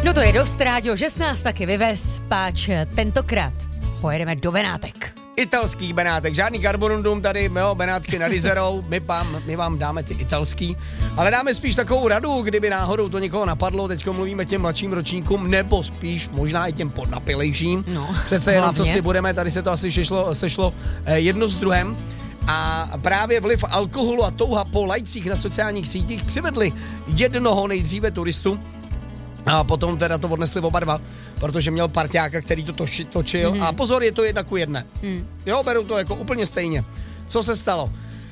No to je dost, Ráďo, že jsi nás taky vyvez, páč tentokrát pojedeme do Benátek. Italský Benátek, žádný Carbonundum tady, jo, Benátky nad Izerou, my vám dáme ty italský, ale dáme spíš takovou radu, kdyby náhodou to někoho napadlo, teďko mluvíme těm mladším ročníkům, nebo spíš možná i těm podnapilejším, přece jenom hlavně. Co si budeme, tady se to asi sešlo jedno s druhém. A právě vliv alkoholu a touha po lajcích na sociálních sítích přivedli jednoho nejdříve turistu, a potom teda to odnesli oba dva, protože měl parťáka, který to točil. A pozor, je to 1:1. Jo, berou to jako úplně stejně. Co se stalo?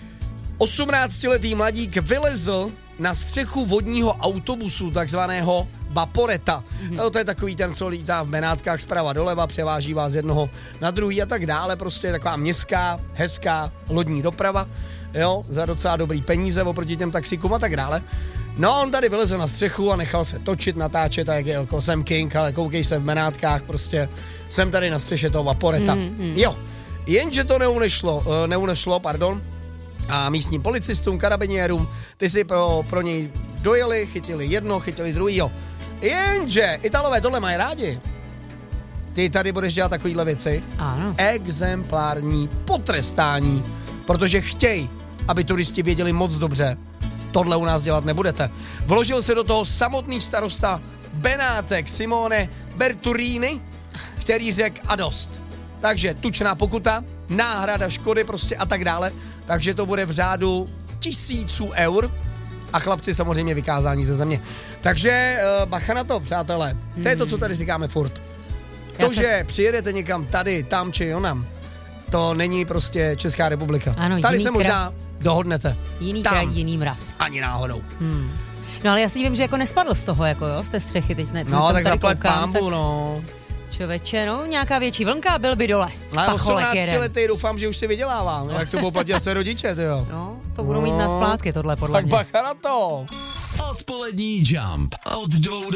18letý mladík vylezl na střechu vodního autobusu, takzvaného Vaporeta. Jo, to je takový ten, co lítá v Benátkách zprava doleva, převáží vás z jednoho na druhý a tak dále. Prostě je taková městská, hezká lodní doprava, jo, za docela dobrý peníze oproti těm taxikům a tak dále. No, on tady vylezl na střechu a nechal se točit, natáčet, tak jako jsem king, ale koukej se v Benátkách, prostě jsem tady na střeše toho Vaporeta. Jo, jenže to neunešlo, a místním policistům, karabiniérům, ty si pro něj dojeli, chytili jedno, chytili druhýho. Jenže Italové tohle mají rádi. Ty tady budeš dělat takovýhle věci. Ano. Exemplární potrestání, protože chtějí, aby turisti věděli moc dobře, tohle u nás dělat nebudete. Vložil se do toho samotný starosta Benátek Simone Berturini, který řekl a dost. Takže tučná pokuta, náhrada škody prostě a tak dále. Takže to bude v řádu 1000 eur a chlapci samozřejmě vykázání ze země. Takže bacha na to, přátelé. To je to, co tady říkáme furt. To, že přijedete někam tady, tam či onam, to není prostě Česká republika. Ano, tady se možná dohodnete. Jiný tam kraj, jiný mrav. Ani náhodou. No ale já si vím, že jako nespadl z toho, jako jo, z té střechy teď ne. No, tak zaplať koukám, pámbu, no. Čověče, no, nějaká větší vlnka, byl by dole. Ale Pacholek 18 jeden. letý, doufám, že už si vydělává. No, jak to budou platit se rodiče, ty jo. No, to budou mít na splátky tohle, podle Tak mě. bacha na to. Odpolední Jump od 2